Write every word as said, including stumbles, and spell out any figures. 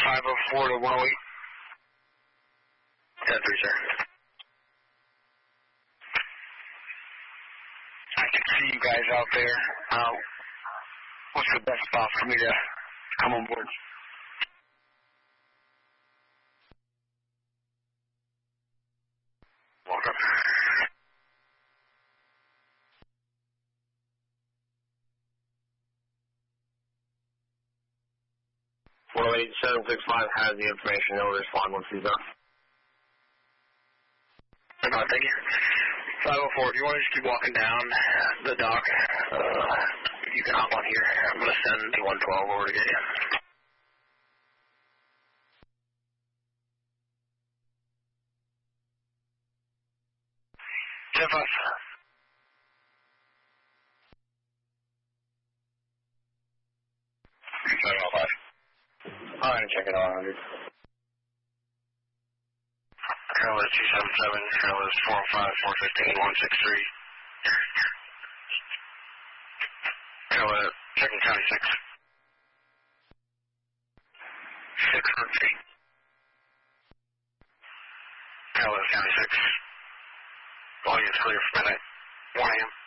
five oh four to one oh eight. ten three, sir. I can see you guys out there. Uh, what's the best spot for me to come on board? Welcome. one oh eight seven six five has the information. No respond once he's done. No, thank you. five oh four, do you want to just keep walking down the dock? Uh, you can hop on here. I'm going to send the one twelve over to get you. ten five. seven oh five. All right, check it out, one hundred. Carolina two seven seven, Carolina four oh five, four fifteen, one six three. Carolina, checking County six. six one three. Carolina County six. Volume's clear for midnight. one A M